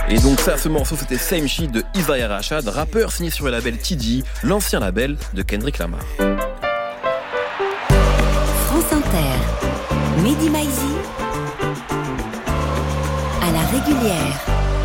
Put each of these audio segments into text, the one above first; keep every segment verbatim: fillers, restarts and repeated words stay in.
Et donc ça, ce morceau, c'était Same Shit de Isaiah Rashad, rappeur signé sur le label T D, l'ancien label de Kendrick Lamar. France Inter, Mehdi Maizi, à la régulière.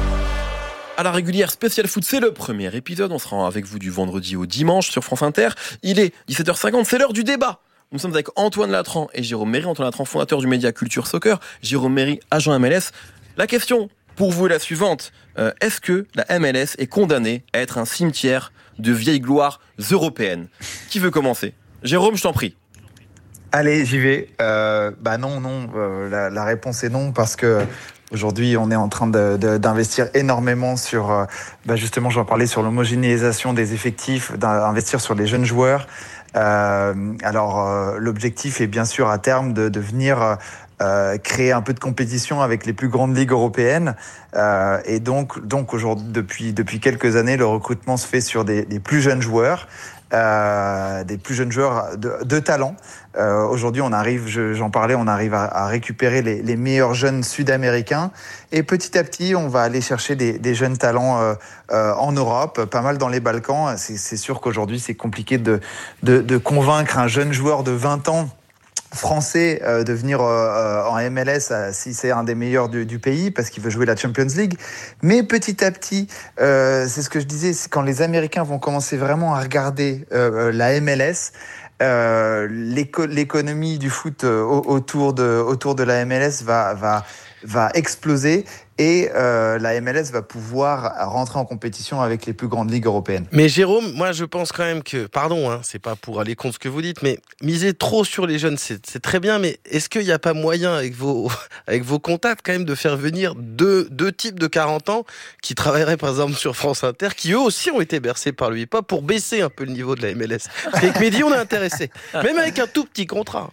À la régulière spécial foot, c'est le premier épisode. On sera avec vous du vendredi au dimanche sur France Inter. Il est dix-sept heures cinquante, c'est l'heure du débat. Nous sommes avec Antoine Latran et Jérôme Méry. Antoine Latran, fondateur du média Culture Soccer. Jérôme Méry, agent M L S. La question pour vous est la suivante. Euh, est-ce que la M L S est condamnée à être un cimetière de vieilles gloires européennes ? Qui veut commencer ? Jérôme, je t'en prie. Allez, j'y vais. Euh, bah non, non. Euh, la, la réponse est non parce que aujourd'hui, on est en train de, de, d'investir énormément sur, euh, bah justement, j'en parlais sur l'homogénéisation des effectifs, d'investir sur les jeunes joueurs. Euh, alors, euh, l'objectif est bien sûr à terme de, de venir euh, créer un peu de compétition avec les plus grandes ligues européennes. Euh, et donc, donc aujourd'hui, depuis depuis quelques années, le recrutement se fait sur des, des plus jeunes joueurs. Euh, des plus jeunes joueurs de, de talent. Euh, aujourd'hui, on arrive, je, j'en parlais, on arrive à, à récupérer les, les meilleurs jeunes sud-américains. Et petit à petit, on va aller chercher des, des jeunes talents euh, euh, en Europe, pas mal dans les Balkans. C'est, c'est sûr qu'aujourd'hui, c'est compliqué de, de, de convaincre un jeune joueur de vingt ans français euh, de venir euh, en M L S euh, si c'est un des meilleurs du, du pays parce qu'il veut jouer la Champions League. Mais petit à petit, euh, c'est ce que je disais, c'est quand les Américains vont commencer vraiment à regarder euh, la M L S, euh, l'éco- l'économie du foot euh, autour de autour de la M L S va va va exploser. Et euh, la M L S va pouvoir rentrer en compétition avec les plus grandes ligues européennes. Mais Jérôme, moi je pense quand même que, pardon, hein, c'est pas pour aller contre ce que vous dites, mais miser trop sur les jeunes, c'est, c'est très bien, mais est-ce qu'il n'y a pas moyen avec vos, avec vos contacts quand même de faire venir deux, deux types de quarante ans qui travailleraient par exemple sur France Inter, qui eux aussi ont été bercés par le hip-hop pour baisser un peu le niveau de la M L S. Avec Mehdi, on est intéressé, même avec un tout petit contrat.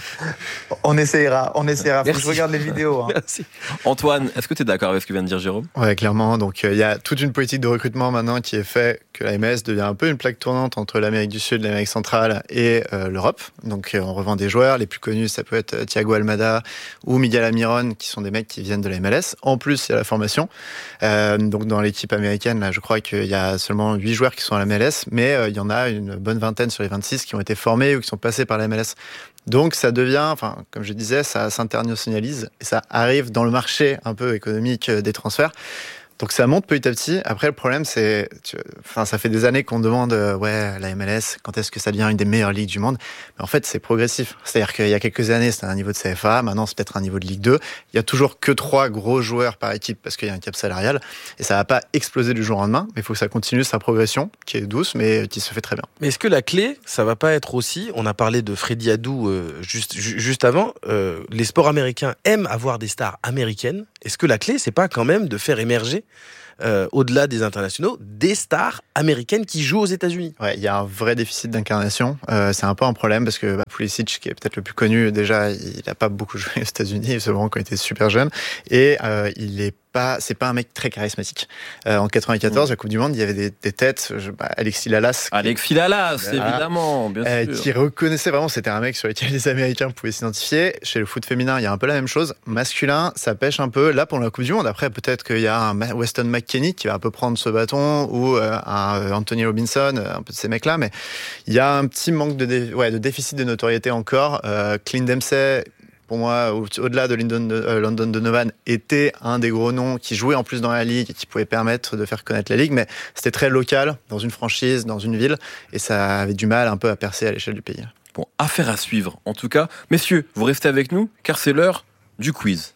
On essaiera, on essaiera. Faut Merci. que je regarde les vidéos. Hein. Merci. Antoine, est-ce que tu es d'accord avec ce que vient de dire Jérôme ? Ouais, clairement. Donc, il euh, y a toute une politique de recrutement maintenant qui est faite que la M L S devient un peu une plaque tournante entre l'Amérique du Sud, l'Amérique centrale et euh, l'Europe. Donc, euh, on revend des joueurs. Les plus connus, ça peut être Thiago Almada ou Miguel Almiron, qui sont des mecs qui viennent de la M L S. En plus, il y a la formation. Euh, donc, dans l'équipe américaine, là, je crois qu'il y a seulement huit joueurs qui sont à la M L S, mais euh, il y en a une bonne vingtaine sur les vingt-six qui ont été formés ou qui sont passés par la M L S. Donc ça devient, enfin comme je disais, ça s'internationalise et ça arrive dans le marché un peu économique des transferts. Donc ça monte petit à petit. Après le problème c'est, tu, enfin ça fait des années qu'on demande, euh, ouais la M L S, quand est-ce que ça devient une des meilleures ligues du monde ? Mais en fait c'est progressif. C'est-à-dire qu'il y a quelques années c'était un niveau de C F A, maintenant c'est peut-être un niveau de Ligue deux. Il y a toujours que trois gros joueurs par équipe parce qu'il y a un cap salarial et ça va pas exploser du jour au lendemain. Mais il faut que ça continue sa progression qui est douce mais qui se fait très bien. Mais est-ce que la clé, ça va pas être aussi, on a parlé de Freddy Adu euh, juste ju- juste avant, euh, les sports américains aiment avoir des stars américaines. Est-ce que la clé c'est pas quand même de faire émerger Euh, au-delà des internationaux, des stars américaines qui jouent aux États-Unis. Ouais, il y a un vrai déficit d'incarnation. Euh, c'est un peu un problème parce que bah, Pulisic, qui est peut-être le plus connu, déjà, il n'a pas beaucoup joué aux États-Unis, seulement quand il était super jeune, et euh, il est pas, c'est pas un mec très charismatique. Euh, en quatre-vingt-quatorze, mmh. la Coupe du Monde, il y avait des, des têtes, je, bah, Alexis Lalas. Alexis Lalas, qui, évidemment, bien euh, sûr. Qui reconnaissait vraiment, c'était un mec sur lequel les Américains pouvaient s'identifier. Chez le foot féminin, il y a un peu la même chose. Masculin, ça pêche un peu. Là, pour la Coupe du Monde, après, peut-être qu'il y a un Weston McKennie qui va un peu prendre ce bâton, ou euh, un Anthony Robinson, un peu de ces mecs-là, mais il y a un petit manque de, dé- ouais, de déficit de notoriété encore. Euh, Clint Dempsey, pour moi, au-delà de London, de, euh, London Donovan, était un des gros noms qui jouait en plus dans la Ligue et qui pouvait permettre de faire connaître la Ligue, mais c'était très local, dans une franchise, dans une ville, et ça avait du mal un peu à percer à l'échelle du pays. Bon, affaire à suivre, en tout cas. Messieurs, vous restez avec nous, car c'est l'heure du quiz.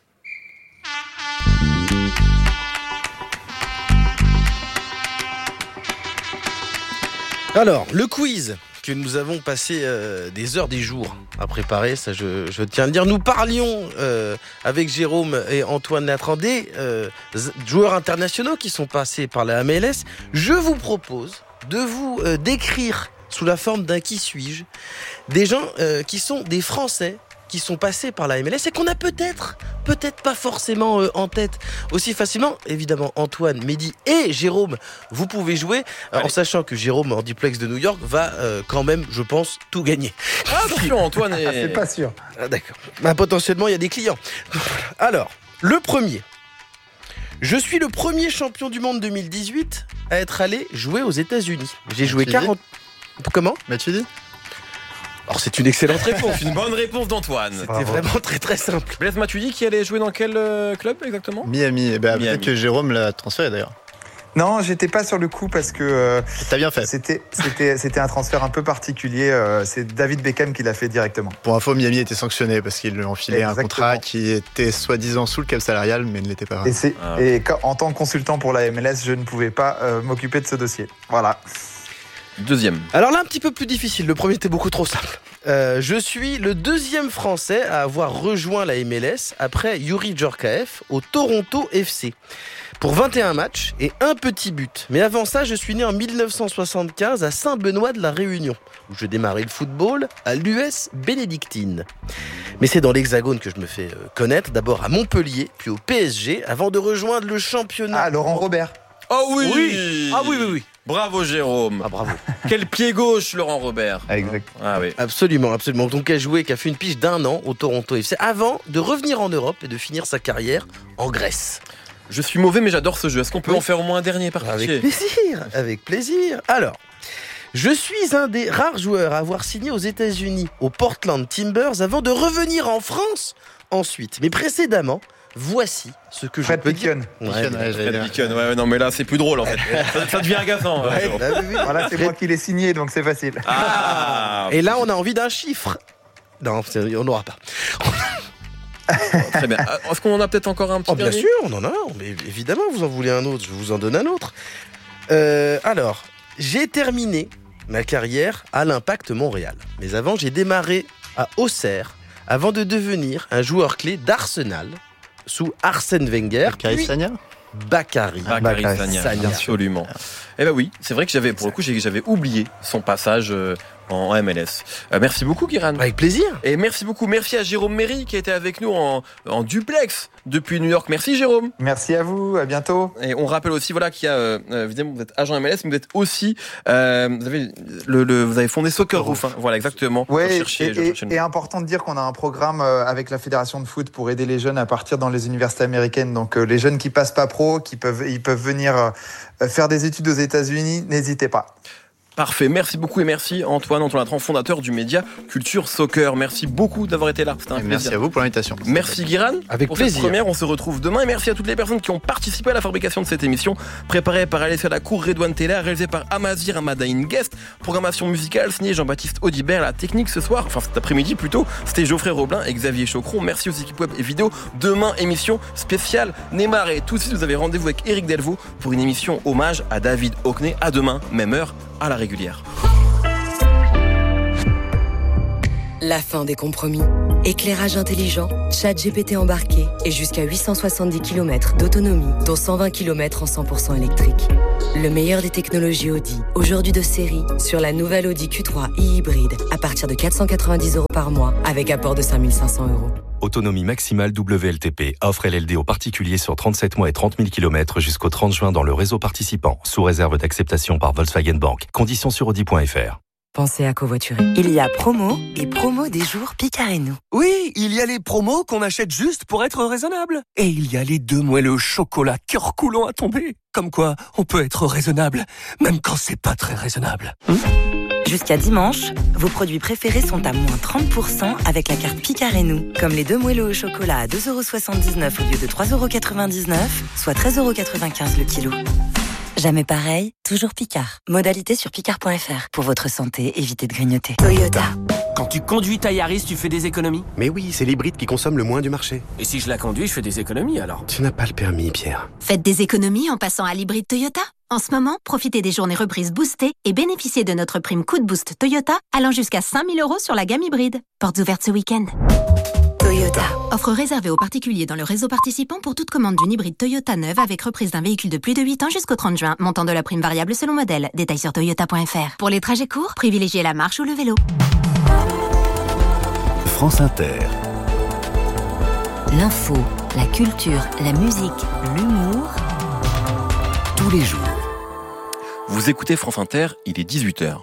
Alors, le quiz que nous avons passé euh, des heures, des jours à préparer, ça je, je tiens à le dire. Nous parlions euh, avec Jérôme et Antoine Latran des euh, joueurs internationaux qui sont passés par la M L S. Je vous propose de vous euh, décrire sous la forme d'un qui suis-je des gens euh, qui sont des Français qui sont passés par la M L S et qu'on a peut-être, peut-être pas forcément euh, en tête aussi facilement. Évidemment, Antoine, Mehdi et Jérôme, vous pouvez jouer euh, en sachant que Jérôme, en duplex de New York, va euh, quand même, je pense, tout gagner. Attention, Antoine est... C'est pas sûr. Ah, d'accord. Bah, potentiellement, il y a des clients. Alors, le premier. Je suis le premier champion du monde deux mille dix-huit à être allé jouer aux États-Unis. J'ai joué Matuidi quarante. Comment ? Matuidi ? Alors c'est une excellente réponse. C'est une bonne réponse d'Antoine. C'était Bravo. vraiment très très simple. Blaise Matuidi qui allait jouer dans quel euh, club exactement ? Miami. Et ben, Miami. peut-être que Jérôme l'a transféré d'ailleurs. Non, j'étais pas sur le coup parce que euh, T'as bien fait. c'était, c'était, c'était un transfert un peu particulier. euh, c'est David Beckham qui l'a fait directement. Pour info, Miami était sanctionné parce qu'il lui a enfilé un Exactement. contrat qui était soi-disant sous le cap salarial, mais ne l'était pas Et, vraiment. c'est, Ah. et quand- en tant que consultant pour la M L S, je ne pouvais pas euh, m'occuper de ce dossier. Voilà. Deuxième. Alors là, un petit peu plus difficile. Le premier était beaucoup trop simple. Euh, je suis le deuxième Français à avoir rejoint la M L S après Youri Djorkaeff au Toronto F C. Pour vingt et un matchs et un petit but. Mais avant ça, je suis né en mille neuf cent soixante-quinze à Saint-Benoît de la Réunion, où je démarrais le football à l'U S bénédictine. Mais c'est dans l'Hexagone que je me fais euh, connaître, d'abord à Montpellier, puis au P S G, avant de rejoindre le championnat. Ah, Laurent Robert. Oh oui, Oui. Ah oui, oui, oui. Bravo Jérôme. Ah bravo. Quel pied gauche Laurent Robert. Exact. Ah oui. Absolument, absolument. Donc, qui a joué, qui a fait une pige d'un an au Toronto F C avant de revenir en Europe et de finir sa carrière en Grèce. Je suis mauvais mais j'adore ce jeu. Est-ce qu'on peut Oui. en faire au moins un dernier par pitié ? Avec plaisir, avec plaisir. Alors, je suis un des rares joueurs à avoir signé aux États-Unis, au Portland Timbers, avant de revenir en France ensuite. Mais précédemment, voici ce que Fred je peux dire. Piquion. Ouais, Piquion, ouais, j'allais Fred dire. Piquion, ouais, ouais, non mais là c'est plus drôle en fait. ça, ça devient agaçant. ouais, ouais. bah oui, oui. Voilà, c'est moi qui l'ai signé, donc c'est facile. Ah. Et là, on a envie d'un chiffre. Non, c'est- on n'aura pas. Très bien. Est-ce qu'on en a peut-être encore un petit Oh, bien dernier sûr, on en a un. Mais évidemment, vous en voulez un autre, je vous en donne un autre. Euh, alors, j'ai terminé ma carrière à l'Impact Montréal. Mais avant, j'ai démarré à Auxerre, avant de devenir un joueur clé d'Arsenal, sous Arsène Wenger, Karim puis Sagna ? Bakary. Bakary Bakary Sagna, Sagna. absolument. Eh ben oui, c'est vrai que j'avais, pour le coup, j'ai- j'avais oublié son passage euh, en M L S. Euh, merci beaucoup, Guiran. Avec plaisir. Et merci beaucoup, merci à Jérôme Méry qui a été avec nous en, en duplex depuis New York. Merci Jérôme. Merci à vous, à bientôt. Et on rappelle aussi voilà qu'il y a euh, évidemment vous êtes agent M L S, mais vous êtes aussi euh, vous avez le, le- vous avez fondé Soccer Roof. Hein. Voilà exactement. Ouais, Je et, cherchais- je et- cherchais le et nom. important de dire qu'on a un programme euh, avec la Fédération de foot pour aider les jeunes à partir dans les universités américaines. Donc euh, les jeunes qui passent pas pro, qui peuvent, ils peuvent venir euh, faire des études aux États-Unis, n'hésitez pas. Parfait, merci beaucoup et merci Antoine, Antoine Latran, fondateur du média Culture Soccer. Merci beaucoup d'avoir été là, c'était un Et merci plaisir. à vous pour l'invitation. Merci Guiran. Avec pour plaisir. cette première, on se retrouve demain et merci à toutes les personnes qui ont participé à la fabrication de cette émission, préparée par Alessia Lacour, Redouane Tella, réalisée par Amazir Amadaïn Guest, programmation musicale signée Jean-Baptiste Audibert, la technique ce soir, enfin cet après-midi plutôt, c'était Geoffrey Roblin et Xavier Chocron. Merci aux équipes web et vidéo. Demain, émission spéciale Neymar et tout de suite vous avez rendez-vous avec Eric Delvaux pour une émission hommage à David Hockney. À demain, même heure, à la régulière. La fin des compromis. Éclairage intelligent, chat G P T embarqué et jusqu'à huit cent soixante-dix kilomètres d'autonomie, dont cent vingt kilomètres en cent pour cent électrique. Le meilleur des technologies Audi, aujourd'hui de série, sur la nouvelle Audi Q trois e-hybride, à partir de quatre cent quatre-vingt-dix euros par mois, avec apport de cinq mille cinq cents euros. Autonomie maximale W L T P. Offre L L D aux particuliers sur trente-sept mois et trente mille kilomètres jusqu'au trente juin dans le réseau participant, sous réserve d'acceptation par Volkswagen Bank. Conditions sur audi point f r. Pensez à covoiturer. Il y a promo et promo des jours Picard et nous. Oui, il y a les promos qu'on achète juste pour être raisonnable. Et il y a les deux moelleux chocolat cœur coulant à tomber. Comme quoi, on peut être raisonnable, même quand c'est pas très raisonnable. Hum Jusqu'à dimanche, vos produits préférés sont à moins trente pour cent avec la carte Picard et nous. Comme les deux moelleux au chocolat à deux euros soixante-dix-neuf au lieu de trois euros quatre-vingt-dix-neuf, soit treize euros quatre-vingt-quinze le kilo. Jamais pareil, toujours Picard. Modalité sur picard point f r. Pour votre santé, évitez de grignoter. Toyota. Quand tu conduis ta Yaris, tu fais des économies. Mais oui, c'est l'hybride qui consomme le moins du marché. Et si je la conduis, je fais des économies alors. Tu n'as pas le permis, Pierre. Faites des économies en passant à l'hybride Toyota. En ce moment, profitez des journées reprises boostées et bénéficiez de notre prime coup de boost Toyota allant jusqu'à cinq mille euros sur la gamme hybride. Portes ouvertes ce week-end. Toyota. Offre réservée aux particuliers dans le réseau participant pour toute commande d'une hybride Toyota neuve avec reprise d'un véhicule de plus de huit ans jusqu'au trente juin. Montant de la prime variable selon modèle. Détails sur toyota point f r. Pour les trajets courts, privilégiez la marche ou le vélo. France Inter. L'info, la culture, la musique, l'humour. Tous les jours. Vous écoutez France Inter, il est dix-huit heures.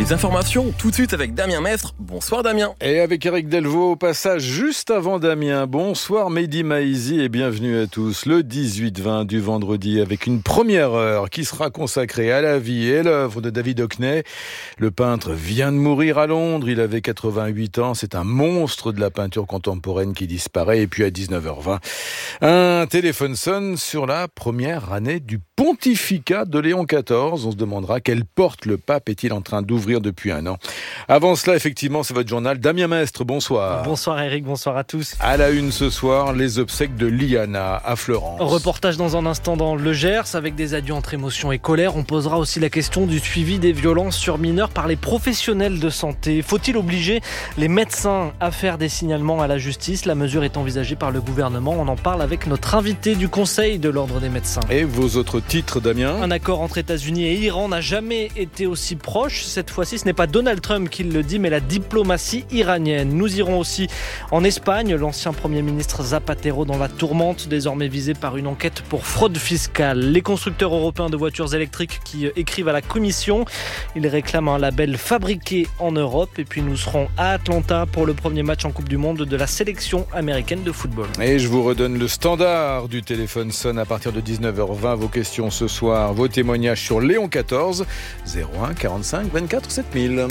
Les informations tout de suite avec Damien Mestre. Bonsoir Damien. Et avec Eric Delvaux au passage juste avant Damien. Bonsoir Mehdi Maizi et bienvenue à tous. Le dix-huit vingt du vendredi avec une première heure qui sera consacrée à la vie et l'œuvre de David Hockney. Le peintre vient de mourir à Londres. Il avait quatre-vingt-huit ans. C'est un monstre de la peinture contemporaine qui disparaît. Et puis à dix-neuf heures vingt, un téléphone sonne sur la première année du pontificat de Léon quatorze. On se demandera quelle porte le pape est-il en train d'ouvrir depuis un an. Avant cela, effectivement, c'est votre journal. Damien Mestre, bonsoir. Bonsoir Eric, bonsoir à tous. À la une ce soir, les obsèques de Liana à Florence. Reportage dans un instant dans le Gers, avec des adieux entre émotion et colère. On posera aussi la question du suivi des violences sur mineurs par les professionnels de santé. Faut-il obliger les médecins à faire des signalements à la justice ? La mesure est envisagée par le gouvernement. On en parle avec notre invité du Conseil de l'Ordre des médecins. Et vos autres titres, Damien ? Un accord entre États-Unis et Iran n'a jamais été aussi proche. Cette fois-ci, ce n'est pas Donald Trump qui le dit, mais la diplomatie iranienne. Nous irons aussi en Espagne. L'ancien Premier ministre Zapatero dans la tourmente, désormais visé par une enquête pour fraude fiscale. Les constructeurs européens de voitures électriques qui écrivent à la Commission. Ils réclament un label fabriqué en Europe. Et puis nous serons à Atlanta pour le premier match en Coupe du Monde de la sélection américaine de football. Et je vous redonne le standard du téléphone sonne à partir de dix-neuf heures vingt. Vos questions ce soir, vos témoignages sur Léon quatorze, zéro un quarante-cinq vingt-quatre sept mille.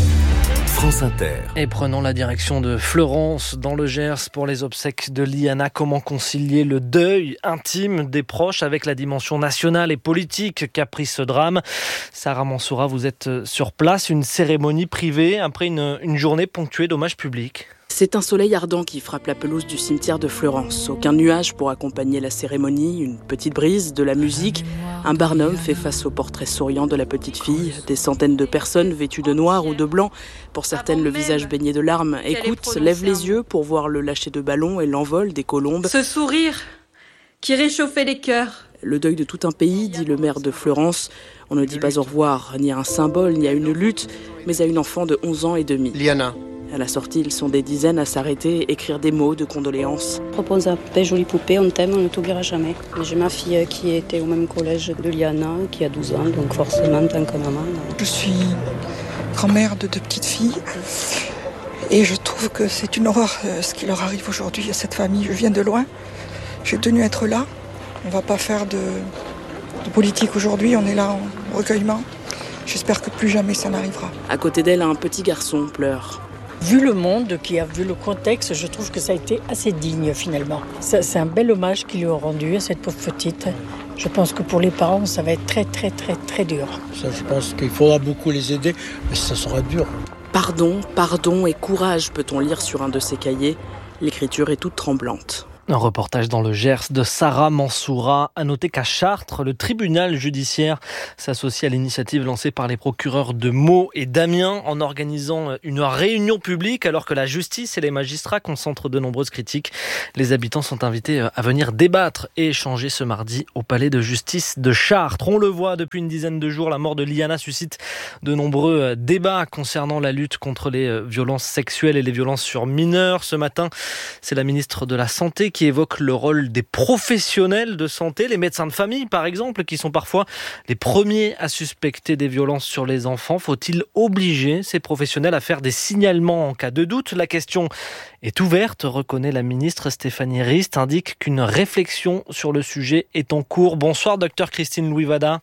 France Inter. Et prenons la direction de Florence, dans le Gers, pour les obsèques de Liana. Comment concilier le deuil intime des proches avec la dimension nationale et politique qu'a pris ce drame ? Sarah Mansoura, vous êtes sur place. Une cérémonie privée après une, une journée ponctuée d'hommages publics. C'est un soleil ardent qui frappe la pelouse du cimetière de Florence. Aucun nuage pour accompagner la cérémonie, une petite brise, de la musique. Un barnum fait face au portrait souriant de la petite fille. Des centaines de personnes vêtues de noir ou de blanc. Pour certaines, le visage baigné de larmes. Écoutent, lèvent les yeux pour voir le lâcher de ballons et l'envol des colombes. Ce sourire qui réchauffait les cœurs. Le deuil de tout un pays, dit le maire de Florence. On ne dit pas au revoir, ni à un symbole, ni à une lutte, mais à une enfant de onze ans et demi. Liana. À la sortie, ils sont des dizaines à s'arrêter, écrire des mots de condoléances. Je propose à des jolies poupées, on t'aime, on ne t'oubliera jamais. J'ai ma fille qui était au même collège de Liana, qui a douze ans, donc forcément, en tant que maman. Je suis grand-mère de deux petites filles et je trouve que c'est une horreur ce qui leur arrive aujourd'hui à cette famille. Je viens de loin, j'ai tenu à être là. On ne va pas faire de, de politique aujourd'hui, on est là en recueillement. J'espère que plus jamais ça n'arrivera. À côté d'elle, un petit garçon pleure. Vu le monde, qui a vu le contexte, je trouve que ça a été assez digne finalement. Ça, c'est un bel hommage qu'ils lui ont rendu à cette pauvre petite. Je pense que pour les parents, ça va être très très très très dur. Ça, je pense qu'il faudra beaucoup les aider, mais ça sera dur. Pardon, pardon et courage, peut-on lire sur un de ses cahiers. L'écriture est toute tremblante. Un reportage dans le Gers de Sarah Mansoura. À noter qu'à Chartres, le tribunal judiciaire s'associe à l'initiative lancée par les procureurs de Meaux et d'Amiens en organisant une réunion publique alors que la justice et les magistrats concentrent de nombreuses critiques. Les habitants sont invités à venir débattre et échanger ce mardi au palais de justice de Chartres. On le voit depuis une dizaine de jours, la mort de Liana suscite de nombreux débats concernant la lutte contre les violences sexuelles et les violences sur mineurs. Ce matin, c'est la ministre de la Santé qui évoque le rôle des professionnels de santé, les médecins de famille par exemple, qui sont parfois les premiers à suspecter des violences sur les enfants. Faut-il obliger ces professionnels à faire des signalements en cas de doute ? La question est ouverte, reconnaît la ministre. Stéphanie Rist indique qu'une réflexion sur le sujet est en cours. Bonsoir, docteur Christine Louis-Vada.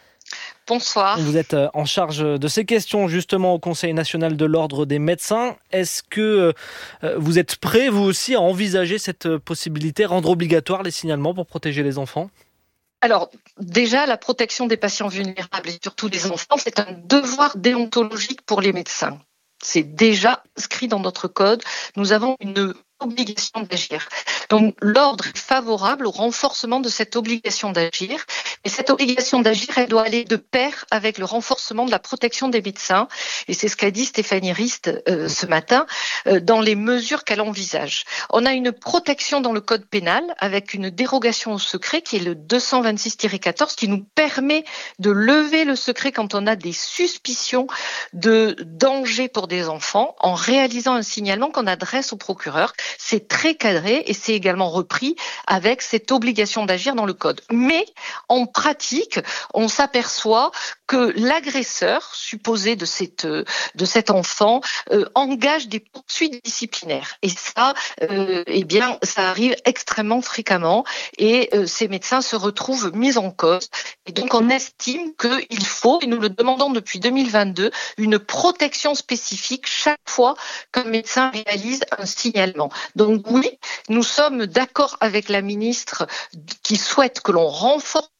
Bonsoir. Vous êtes en charge de ces questions justement au Conseil national de l'Ordre des médecins. Est-ce que vous êtes prêt, vous aussi, à envisager cette possibilité, rendre obligatoire les signalements pour protéger les enfants ? Alors, déjà, la protection des patients vulnérables et surtout des enfants, c'est un devoir déontologique pour les médecins. C'est déjà inscrit dans notre code. Nous avons une obligation d'agir. Donc, l'ordre est favorable au renforcement de cette obligation d'agir. Et cette obligation d'agir, elle doit aller de pair avec le renforcement de la protection des médecins. Et c'est ce qu'a dit Stéphanie Rist euh, ce matin euh, dans les mesures qu'elle envisage. On a une protection dans le code pénal avec une dérogation au secret qui est le deux cent vingt-six tiret quatorze qui nous permet de lever le secret quand on a des suspicions de danger pour des enfants en réalisant un signalement qu'on adresse au procureur. C'est très cadré et c'est également repris avec cette obligation d'agir dans le code. Mais on pratique, on s'aperçoit que l'agresseur supposé de cette de cet enfant euh, engage des poursuites disciplinaires. Et ça, euh, eh bien, ça arrive extrêmement fréquemment. Et euh, ces médecins se retrouvent mis en cause. Et donc, on estime qu'il faut, et nous le demandons depuis deux mille vingt-deux, une protection spécifique chaque fois qu'un médecin réalise un signalement. Donc oui, nous sommes d'accord avec la ministre qui souhaite que l'on renforce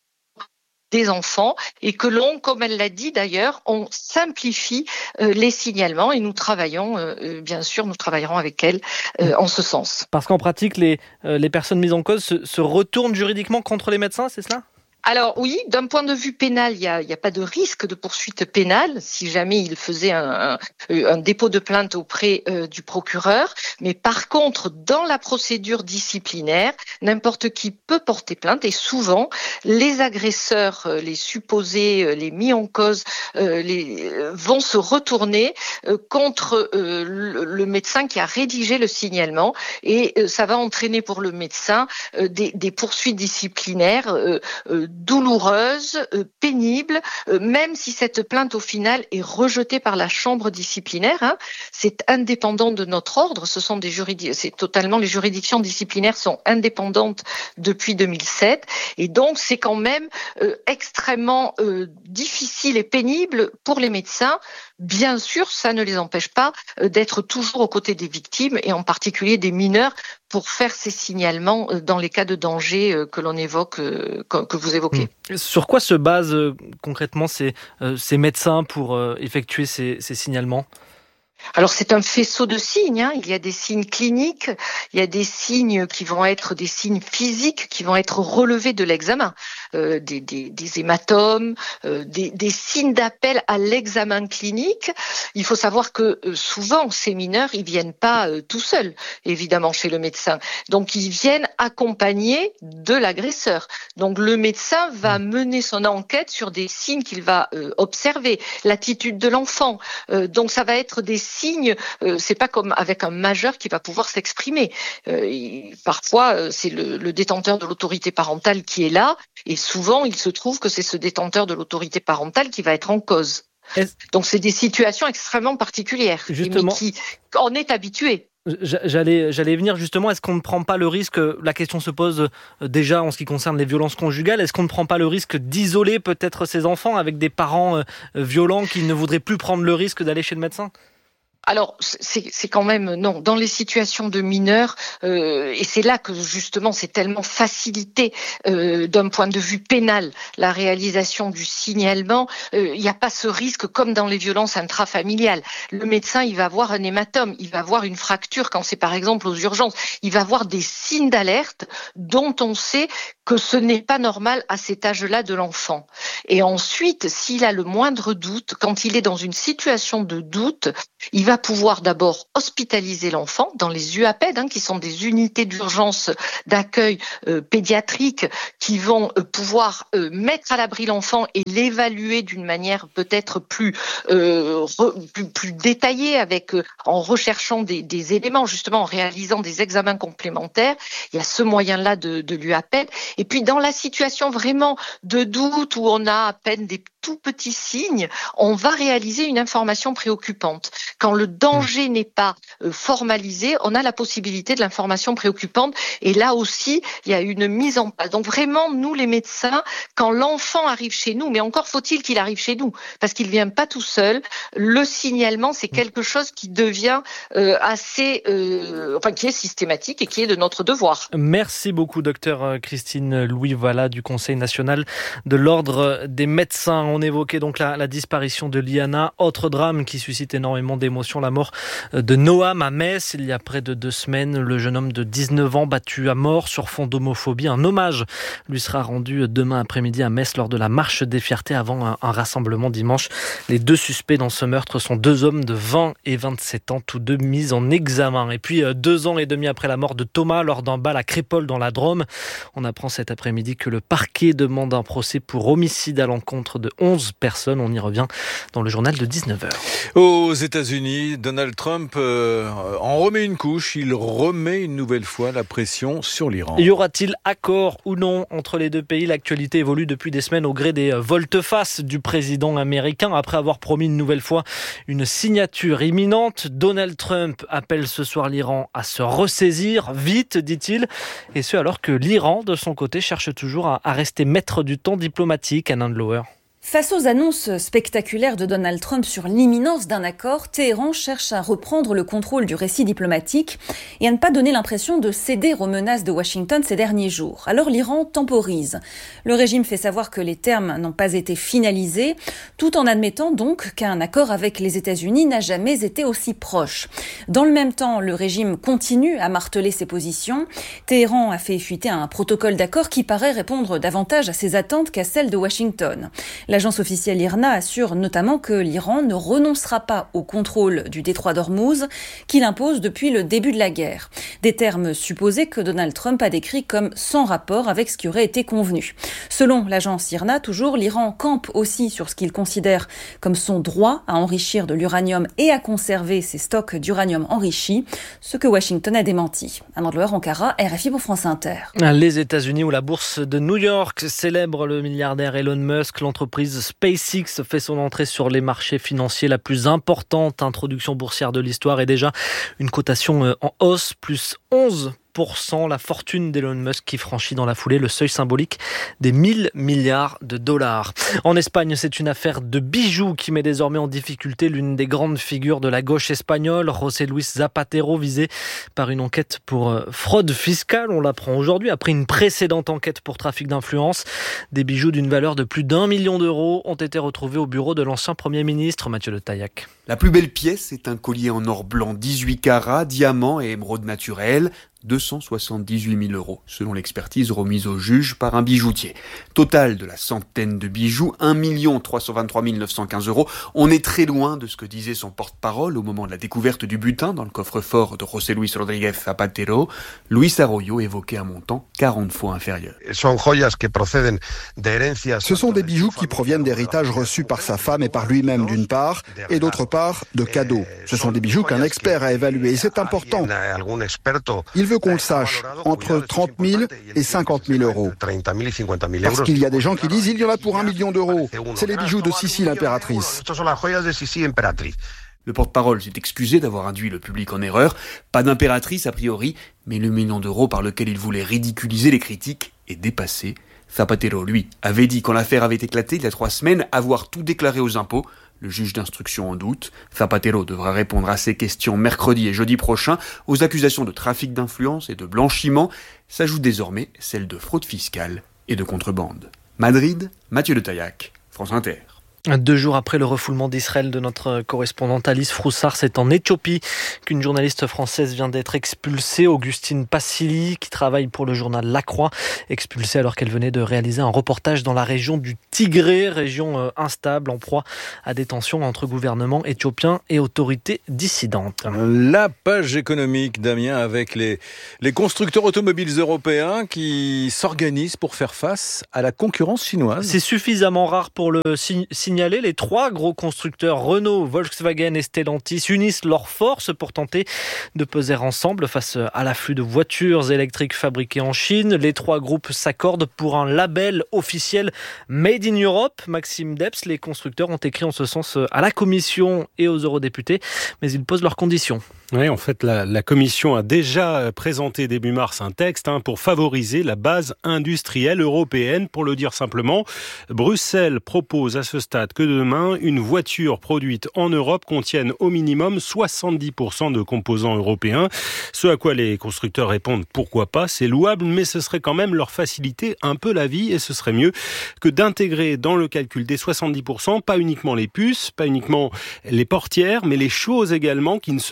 des enfants et que l'on, comme elle l'a dit d'ailleurs, on simplifie euh, les signalements et nous travaillons, euh, bien sûr, nous travaillerons avec elle euh, en ce sens. Parce qu'en pratique, les, euh, les personnes mises en cause se, se retournent juridiquement contre les médecins, c'est cela ? Alors oui, d'un point de vue pénal, il n'y a, il y a pas de risque de poursuite pénale si jamais il faisait un, un, un dépôt de plainte auprès euh, du procureur. Mais par contre, dans la procédure disciplinaire, n'importe qui peut porter plainte et souvent, les agresseurs, les supposés, les mis en cause, euh, les, vont se retourner euh, contre euh, le, le médecin qui a rédigé le signalement et euh, ça va entraîner pour le médecin euh, des, des poursuites disciplinaires euh, euh, douloureuse, euh, pénible, euh, même si cette plainte au final est rejetée par la chambre disciplinaire. Hein, c'est indépendant de notre ordre. Ce sont des juridictions, c'est totalement les juridictions disciplinaires sont indépendantes depuis deux mille sept, et donc c'est quand même euh, extrêmement euh, difficile et pénible pour les médecins. Bien sûr, ça ne les empêche pas euh, d'être toujours aux côtés des victimes et en particulier des mineurs pour faire ces signalements euh, dans les cas de danger euh, que l'on évoque, euh, que, que vous évoquez. Sur quoi se basent euh, concrètement ces, euh, ces médecins pour euh, effectuer ces, ces signalements ? Alors c'est un faisceau de signes, hein. Il y a des signes cliniques, il y a des signes qui vont être des signes physiques qui vont être relevés de l'examen, euh, des, des, des hématomes, euh, des, des signes d'appel à l'examen clinique. Il faut savoir que euh, souvent ces mineurs ils viennent pas euh, tout seuls, évidemment chez le médecin, donc ils viennent accompagnés de l'agresseur. Donc le médecin va mener son enquête sur des signes qu'il va euh, observer, l'attitude de l'enfant. Euh, donc ça va être des signes, euh, c'est pas comme avec un majeur qui va pouvoir s'exprimer. Euh, il, parfois, euh, c'est le, le détenteur de l'autorité parentale qui est là, et souvent, il se trouve que c'est ce détenteur de l'autorité parentale qui va être en cause. Est-ce... Donc, c'est des situations extrêmement particulières, justement, mais qui on est habitué. J'allais, j'allais venir justement, est-ce qu'on ne prend pas le risque, la question se pose déjà en ce qui concerne les violences conjugales, est-ce qu'on ne prend pas le risque d'isoler peut-être ces enfants avec des parents violents qui ne voudraient plus prendre le risque d'aller chez le médecin ? Alors, c'est, c'est quand même, non, dans les situations de mineurs, euh, et c'est là que justement c'est tellement facilité euh, d'un point de vue pénal, la réalisation du signalement, il euh, n'y a pas ce risque comme dans les violences intrafamiliales. Le médecin, il va avoir un hématome, il va avoir une fracture quand c'est par exemple aux urgences, il va avoir des signes d'alerte dont on sait que ce n'est pas normal à cet âge-là de l'enfant. Et ensuite, s'il a le moindre doute, quand il est dans une situation de doute, il va pouvoir d'abord hospitaliser l'enfant dans les U A P E D, hein, qui sont des unités d'urgence d'accueil euh, pédiatrique, qui vont euh, pouvoir euh, mettre à l'abri l'enfant et l'évaluer d'une manière peut-être plus euh, re, plus, plus détaillée, avec euh, en recherchant des, des éléments, justement en réalisant des examens complémentaires. Il y a ce moyen-là de, de l'U A P E D. Et puis dans la situation vraiment de doute où on a à peine des tout petits signes, on va réaliser une information préoccupante. Quand le danger n'est pas euh, formalisé, on a la possibilité de l'information préoccupante, et là aussi, il y a une mise en place. Donc vraiment, nous les médecins, quand l'enfant arrive chez nous, mais encore faut-il qu'il arrive chez nous, parce qu'il vient pas tout seul, le signalement, c'est quelque chose qui devient euh, assez, euh, enfin qui est systématique et qui est de notre devoir. Merci beaucoup, docteur Christine Louis-Vallat du Conseil national de l'Ordre des médecins. On évoquait donc la, la disparition de Liana, autre drame qui suscite énormément d'émotions, la mort de Noam à Metz. Il y a près de deux semaines, le jeune homme de dix-neuf ans battu à mort sur fond d'homophobie. Un hommage lui sera rendu demain après-midi à Metz lors de la marche des fiertés avant un, un rassemblement dimanche. Les deux suspects dans ce meurtre sont deux hommes de vingt et vingt-sept ans, tous deux mis en examen. Et puis deux ans et demi après la mort de Thomas lors d'un bal à Crépol dans la Drôme, on apprend cet après-midi que le parquet demande un procès pour homicide à l'encontre de onze personnes. On y revient dans le journal de dix-neuf heures. Aux États-Unis, Donald Trump euh, en remet une couche. Il remet une nouvelle fois la pression sur l'Iran. Y aura-t-il accord ou non entre les deux pays? L'actualité évolue depuis des semaines au gré des volte-face du président américain. Après avoir promis une nouvelle fois une signature imminente, Donald Trump appelle ce soir l'Iran à se ressaisir vite, dit-il. Et ce alors que l'Iran, de son côté, cherche toujours à, à rester maître du temps diplomatique. Anne Lower. Face aux annonces spectaculaires de Donald Trump sur l'imminence d'un accord, Téhéran cherche à reprendre le contrôle du récit diplomatique et à ne pas donner l'impression de céder aux menaces de Washington ces derniers jours. Alors l'Iran temporise. Le régime fait savoir que les termes n'ont pas été finalisés, tout en admettant donc qu'un accord avec les États-Unis n'a jamais été aussi proche. Dans le même temps, le régime continue à marteler ses positions. Téhéran a fait fuiter un protocole d'accord qui paraît répondre davantage à ses attentes qu'à celles de Washington. L'agence officielle I R N A assure notamment que l'Iran ne renoncera pas au contrôle du détroit d'Ormuz qu'il impose depuis le début de la guerre. Des termes supposés que Donald Trump a décrits comme sans rapport avec ce qui aurait été convenu. Selon l'agence I R N A, toujours, l'Iran campe aussi sur ce qu'il considère comme son droit à enrichir de l'uranium et à conserver ses stocks d'uranium enrichi, ce que Washington a démenti. Anne Loer, Ankara, R F I pour France Inter. Les États-Unis où la bourse de New York célèbre le milliardaire Elon Musk, l'entreprise SpaceX fait son entrée sur les marchés financiers, la plus importante introduction boursière de l'histoire, et déjà une cotation en hausse, plus onze pour cent. La fortune d'Elon Musk qui franchit dans la foulée le seuil symbolique des mille milliards de dollars. En Espagne, c'est une affaire de bijoux qui met désormais en difficulté l'une des grandes figures de la gauche espagnole, José Luis Zapatero, visé par une enquête pour fraude fiscale. On l'apprend aujourd'hui après une précédente enquête pour trafic d'influence. Des bijoux d'une valeur de plus d'un million d'euros ont été retrouvés au bureau de l'ancien Premier ministre Mathieu Le Taillac. La plus belle pièce est un collier en or blanc dix-huit carats, diamants et émeraudes naturelles. deux cent soixante-dix-huit mille euros, selon l'expertise remise au juge par un bijoutier. Total de la centaine de bijoux, un million trois cent vingt-trois mille neuf cent quinze euros. On est très loin de ce que disait son porte-parole au moment de la découverte du butin dans le coffre-fort de José Luis Rodríguez Zapatero. Luis Arroyo évoquait un montant quarante fois inférieur. Ce sont des bijoux qui proviennent d'héritages reçus par sa femme et par lui-même d'une part, et d'autre part de cadeaux. Ce sont des bijoux qu'un expert a évalués, et c'est important. Il veut qu'on le sache, entre trente mille et cinquante mille euros. Parce qu'il y a des gens qui disent il y en a pour un million d'euros. C'est les bijoux de Sissi l'impératrice. Le porte-parole s'est excusé d'avoir induit le public en erreur. Pas d'impératrice a priori, mais le million d'euros par lequel il voulait ridiculiser les critiques est dépassé. Zapatero, lui, avait dit quand l'affaire avait éclaté il y a trois semaines avoir tout déclaré aux impôts. Le juge d'instruction en doute. Zapatero devra répondre à ces questions mercredi et jeudi prochain. Aux accusations de trafic d'influence et de blanchiment s'ajoute désormais celle de fraude fiscale et de contrebande. Madrid, Mathieu Le Taillac, France Inter. Deux jours après le refoulement d'Israël de notre correspondante Alice Froussard, c'est en Éthiopie qu'une journaliste française vient d'être expulsée. Augustine Passili, qui travaille pour le journal La Croix, expulsée alors qu'elle venait de réaliser un reportage dans la région du Tigré, région instable, en proie à des tensions entre gouvernement éthiopien et autorités dissidentes. La page économique, Damien, avec les, les constructeurs automobiles européens qui s'organisent pour faire face à la concurrence chinoise. C'est suffisamment rare pour le signer. Les trois gros constructeurs Renault, Volkswagen et Stellantis unissent leurs forces pour tenter de peser ensemble face à l'afflux de voitures électriques fabriquées en Chine. Les trois groupes s'accordent pour un label officiel Made in Europe. Maxime Debs, les constructeurs ont écrit en ce sens à la Commission et aux eurodéputés, mais ils posent leurs conditions. Oui, en fait, la, la Commission a déjà présenté début mars un texte hein, pour favoriser la base industrielle européenne. Pour le dire simplement, Bruxelles propose à ce stade que demain, une voiture produite en Europe contienne au minimum soixante-dix pour cent de composants européens. Ce à quoi les constructeurs répondent pourquoi pas, c'est louable, mais ce serait quand même leur faciliter un peu la vie et ce serait mieux que d'intégrer dans le calcul des soixante-dix pour cent, pas uniquement les puces, pas uniquement les portières, mais les choses également qui ne se voient pas,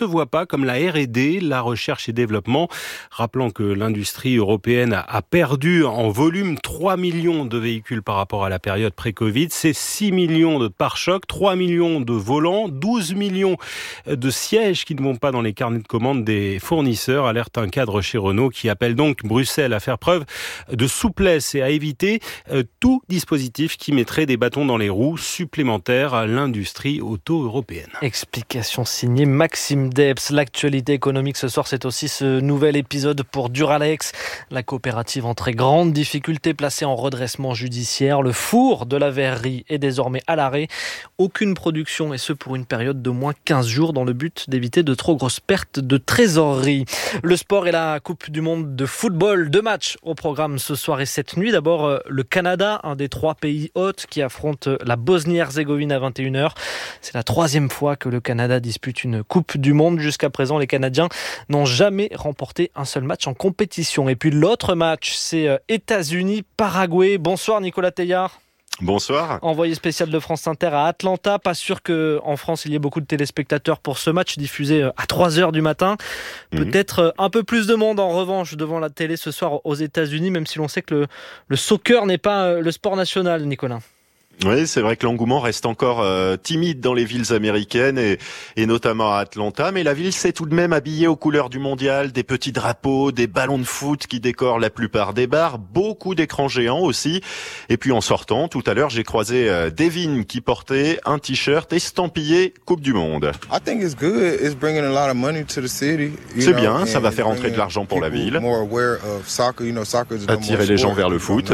comme la R et D, la recherche et développement. Rappelant que l'industrie européenne a perdu en volume trois millions de véhicules par rapport à la période pré-Covid. C'est six millions de pare-chocs, trois millions de volants, douze millions de sièges qui ne vont pas dans les carnets de commandes des fournisseurs, alerte un cadre chez Renault qui appelle donc Bruxelles à faire preuve de souplesse et à éviter tout dispositif qui mettrait des bâtons dans les roues supplémentaires à l'industrie auto-européenne. Explication signée Maxime Debs. L'actualité économique ce soir, c'est aussi ce nouvel épisode pour Duralex. La coopérative en très grande difficulté, placée en redressement judiciaire. Le four de la verrerie est désormais à l'arrêt. Aucune production, et ce pour une période d'au moins quinze jours, dans le but d'éviter de trop grosses pertes de trésorerie. Le sport et la Coupe du Monde de football. Deux matchs au programme ce soir et cette nuit. D'abord, le Canada, un des trois pays hôtes qui affronte la Bosnie-Herzégovine à vingt et une heures. C'est la troisième fois que le Canada dispute une Coupe du Monde. Jusqu'à présent, les Canadiens n'ont jamais remporté un seul match en compétition. Et puis l'autre match, c'est États-Unis-Paraguay. Bonsoir Nicolas Teilhard. Bonsoir. Envoyé spécial de France Inter à Atlanta. Pas sûr qu'en France, il y ait beaucoup de téléspectateurs pour ce match diffusé à trois heures du matin. Peut-être un peu plus de monde en revanche devant la télé ce soir aux États-Unis, même si l'on sait que le, le soccer n'est pas le sport national, Nicolas. Oui, c'est vrai que l'engouement reste encore euh, timide dans les villes américaines et, et notamment à Atlanta, mais la ville s'est tout de même habillée aux couleurs du mondial, des petits drapeaux, des ballons de foot qui décorent la plupart des bars, beaucoup d'écrans géants aussi. Et puis en sortant, tout à l'heure, j'ai croisé euh, Devin qui portait un t-shirt estampillé Coupe du Monde. C'est bien, ça va faire entrer de l'argent pour la ville, attirer les gens vers le foot.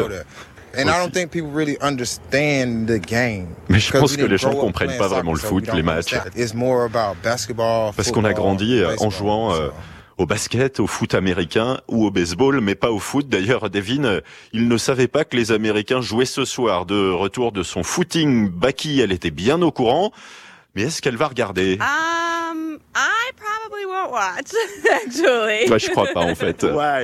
Mais je pense que les gens ne comprennent pas vraiment le foot, les matchs. Parce qu'on a grandi en jouant euh, au basket, au foot américain ou au baseball, mais pas au foot. D'ailleurs, Devin, il ne savait pas que les Américains jouaient ce soir. De retour de son footing, Baki, elle était bien au courant. Mais est-ce qu'elle va regarder ? Um, I probably won't watch, actually. Bah, je crois pas, en fait. Why?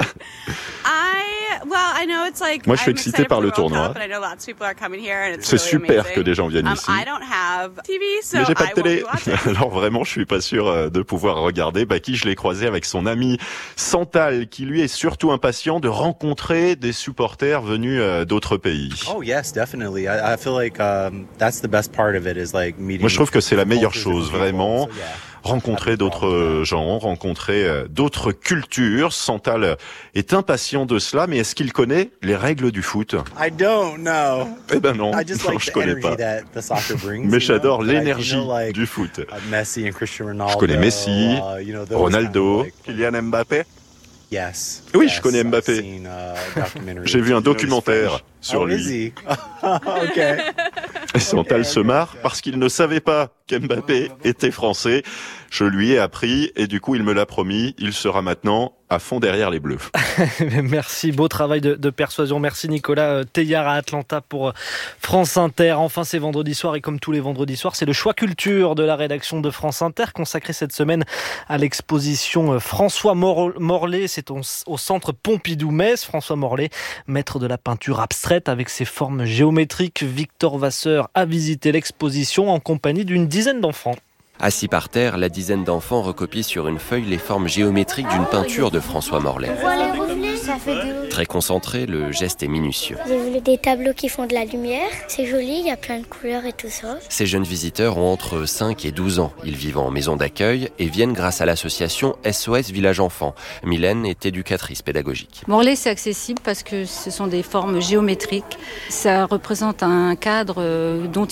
I, well, I know it's like, moi, je suis excité par le tournoi. C'est super que des gens viennent ici. Um, I don't have T V, so mais j'ai pas de I télé. won't be watching. Alors vraiment, je suis pas sûr de pouvoir regarder. Baki, je l'ai croisé avec son ami Santal, qui lui est surtout impatient de rencontrer des supporters venus d'autres pays. Oh yes, definitely. I, I feel like um, that's the best part of it is like meeting. Moi, je trouve que c'est la meilleure chose, vraiment. Rencontrer d'autres gens, rencontrer d'autres cultures. Santal est impatient de cela, mais est-ce qu'il connaît les règles du foot ? I don't know. Eh ben non, I just non like je the connais energy pas. that the soccer brings, mais you j'adore know? l'énergie Like, you know, like, du foot. uh, Messi and Cristiano Ronaldo, Je connais Messi, uh, you know, those Ronaldo, kind of like, Kylian Mbappé. Yes. Oui, yes, je connais Mbappé. Seen, uh, J'ai vu un documentaire sur oh, lui. Okay. Et Santal se marre parce qu'il ne savait pas qu'Mbappé était français. Je lui ai appris et du coup il me l'a promis, il sera maintenant à fond derrière les Bleus. Merci, beau travail de, de persuasion. Merci Nicolas Teilhard à Atlanta pour France Inter. Enfin, c'est vendredi soir et comme tous les vendredis soirs, c'est le choix culture de la rédaction de France Inter consacré cette semaine à l'exposition François Morlet. C'est au, au centre Pompidou-Metz. François Morlet, maître de la peinture abstraite avec ses formes géométriques. Victor Vasseur a visité l'exposition en compagnie d'une dizaine d'enfants. Assis par terre, la dizaine d'enfants recopient sur une feuille les formes géométriques d'une peinture de François Morlet. On voit les reflets, ça fait des... Très concentré, le geste est minutieux. J'ai vu des tableaux qui font de la lumière. C'est joli, il y a plein de couleurs et tout ça. Ces jeunes visiteurs ont entre cinq et douze ans. Ils vivent en maison d'accueil et viennent grâce à l'association S O S Village Enfants. Mylène est éducatrice pédagogique. Morlet, c'est accessible parce que ce sont des formes géométriques. Ça représente un cadre dont